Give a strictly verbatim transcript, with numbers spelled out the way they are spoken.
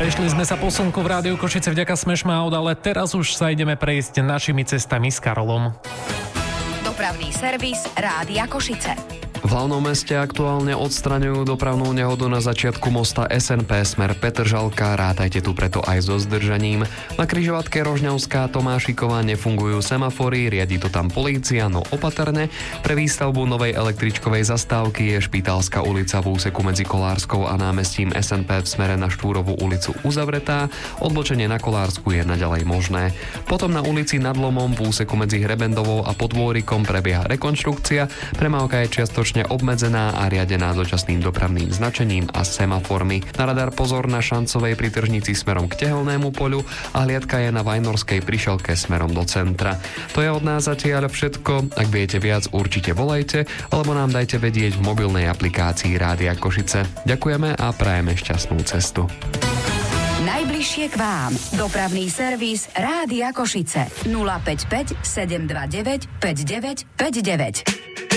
Prešli sme sa po slnku v Rádiu Košice vďaka Smash Mouth, ale teraz už sa ideme prejsť našimi cestami s Karolom. Dopravný servis Rádia Košice. V hlavnom meste aktuálne odstraňujú dopravnú nehodu na začiatku mosta es en pé smer Petržalka, rátajte tu preto aj so zdržaním. Na križovatke Rožňavská Tomášiková nefungujú semafory, riadi to tam polícia, no opatrne. Pre výstavbu novej električkovej zastávky je Špitálska ulica v úseku medzi Kolárskou a námestím es en pé v smere na Štúrovú ulicu uzavretá, odbočenie na Kolársku je naďalej možné. Potom na ulici Nad Lomom v úseku medzi Hrebendovou a Podvôrikom prebieha rekonštrukcia, premávka je čiastočne obmedzená a riadená dočasným dopravným značením a semaformi. Na radar pozor na Šancovej pri tržnici smerom k Tehelnému poľu a hliadka je na Vajnorskej prišelke smerom do centra. To je od nás zatiaľ všetko. Ak viete viac, určite volajte alebo nám dajte vedieť v mobilnej aplikácii Rádia Košice. Ďakujeme a prajeme šťastnú cestu. Najbližšie k vám. Dopravný servis Rádia Košice. nula päť päť sedem dva deväť päť deväť päť deväť.